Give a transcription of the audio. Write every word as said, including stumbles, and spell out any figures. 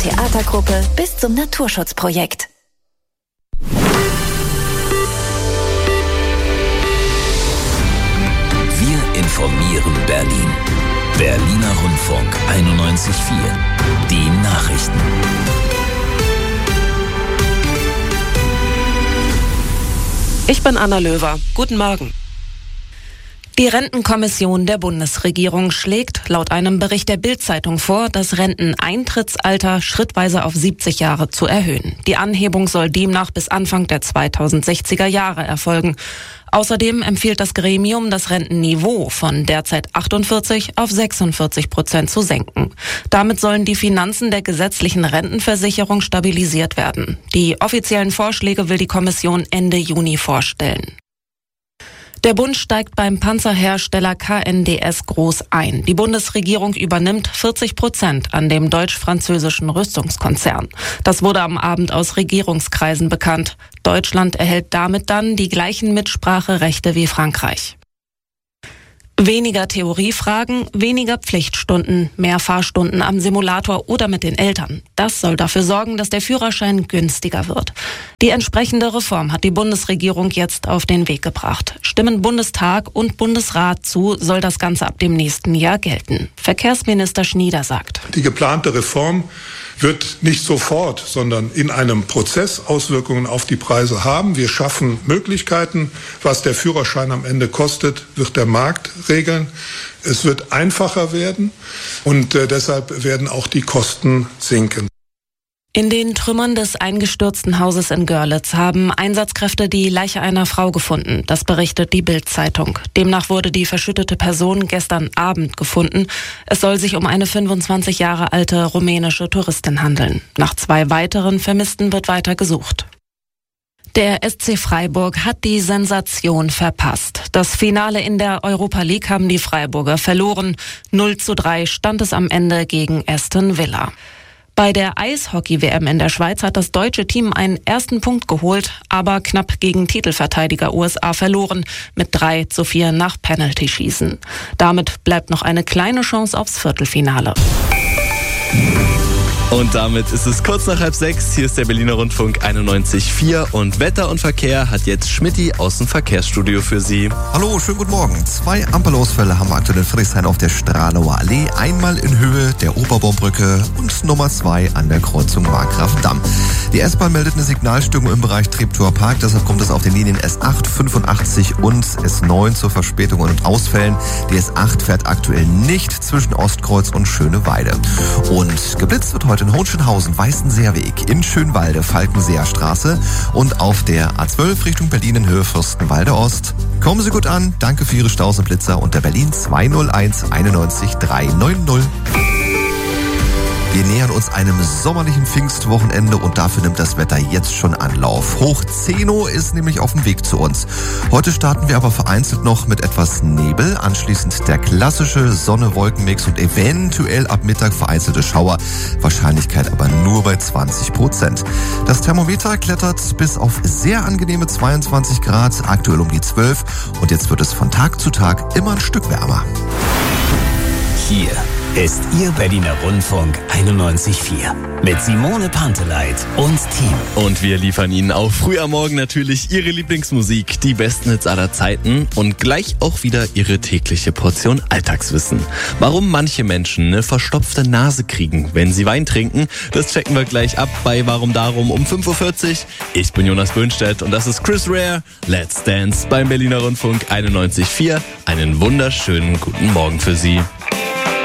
Theatergruppe bis zum Naturschutzprojekt. Wir informieren Berlin. Berliner Rundfunk einundneunzig Komma vier. Die Nachrichten. Ich bin Anna Löwer. Guten Morgen. Die Rentenkommission der Bundesregierung schlägt laut einem Bericht der Bild-Zeitung vor, das Renteneintrittsalter schrittweise auf siebzig Jahre zu erhöhen. Die Anhebung soll demnach bis Anfang der zweitausendsechziger Jahre erfolgen. Außerdem empfiehlt das Gremium, das Rentenniveau von derzeit achtundvierzig auf sechsundvierzig Prozent zu senken. Damit sollen die Finanzen der gesetzlichen Rentenversicherung stabilisiert werden. Die offiziellen Vorschläge will die Kommission Ende Juni vorstellen. Der Bund steigt beim Panzerhersteller K N D S groß ein. Die Bundesregierung übernimmt vierzig Prozent an dem deutsch-französischen Rüstungskonzern. Das wurde am Abend aus Regierungskreisen bekannt. Deutschland erhält damit dann die gleichen Mitspracherechte wie Frankreich. Weniger Theoriefragen, weniger Pflichtstunden, mehr Fahrstunden am Simulator oder mit den Eltern. Das soll dafür sorgen, dass der Führerschein günstiger wird. Die entsprechende Reform hat die Bundesregierung jetzt auf den Weg gebracht. Stimmen Bundestag und Bundesrat zu, soll das Ganze ab dem nächsten Jahr gelten. Verkehrsminister Schnieder sagt: Die geplante Reform wird nicht sofort, sondern in einem Prozess Auswirkungen auf die Preise haben. Wir schaffen Möglichkeiten. Was der Führerschein am Ende kostet, wird der Markt regeln. Es wird einfacher werden und äh, deshalb werden auch die Kosten sinken. In den Trümmern des eingestürzten Hauses in Görlitz haben Einsatzkräfte die Leiche einer Frau gefunden. Das berichtet die Bild-Zeitung. Demnach wurde die verschüttete Person gestern Abend gefunden. Es soll sich um eine fünfundzwanzig Jahre alte rumänische Touristin handeln. Nach zwei weiteren Vermissten wird weiter gesucht. Der S C Freiburg hat die Sensation verpasst. Das Finale in der Europa League haben die Freiburger verloren. null zu drei stand es am Ende gegen Aston Villa. Bei der Eishockey-W M in der Schweiz hat das deutsche Team einen ersten Punkt geholt, aber knapp gegen Titelverteidiger U S A verloren, mit drei zu vier nach Penalty-Schießen. Damit bleibt noch eine kleine Chance aufs Viertelfinale. Und damit ist es kurz nach halb sechs. Hier ist der Berliner Rundfunk einundneunzig Komma vier und Wetter und Verkehr hat jetzt Schmidti aus dem Verkehrsstudio für Sie. Hallo, schönen guten Morgen. Zwei Ampelausfälle haben wir aktuell in Friedrichshain auf der Stralauer Allee. Einmal in Höhe der Oberbaumbrücke und Nummer zwei an der Kreuzung Markgrafendamm. Die S-Bahn meldet eine Signalstörung im Bereich Treptower Park. Deshalb kommt es auf den Linien S acht, fünfundachtzig und S neun zur Verspätung und Ausfällen. Die S acht fährt aktuell nicht zwischen Ostkreuz und Schöneweide. Und geblitzt wird heute in Hohenschönhausen, Weißenseerweg, in Schönwalde, Falkenseer Straße und auf der A zwölf Richtung Berlin in Höhe Fürstenwalde Ost. Kommen Sie gut an, danke für Ihre Staus und Blitzer unter Berlin zwei null eins einundneunzig dreihundertneunzig. Wir nähern uns einem sommerlichen Pfingstwochenende und dafür nimmt das Wetter jetzt schon Anlauf. Hoch zehn Uhr ist nämlich auf dem Weg zu uns. Heute starten wir aber vereinzelt noch mit etwas Nebel, anschließend der klassische Sonne-Wolken-Mix und eventuell ab Mittag vereinzelte Schauer, Wahrscheinlichkeit aber nur bei zwanzig Prozent. Das Thermometer klettert bis auf sehr angenehme zweiundzwanzig Grad, aktuell um die zwölf und jetzt wird es von Tag zu Tag immer ein Stück wärmer. Hier ist Ihr Berliner Rundfunk einundneunzig Komma vier mit Simone Panteleit und Team. Und wir liefern Ihnen auch früh am Morgen natürlich Ihre Lieblingsmusik, die besten Hits aller Zeiten und gleich auch wieder Ihre tägliche Portion Alltagswissen. Warum manche Menschen eine verstopfte Nase kriegen, wenn sie Wein trinken, das checken wir gleich ab bei Warum Darum um fünf Uhr vierzig. Ich bin Jonas Böhnstedt und das ist Chris Rea. Let's Dance beim Berliner Rundfunk einundneunzig Komma vier. Einen wunderschönen guten Morgen für Sie.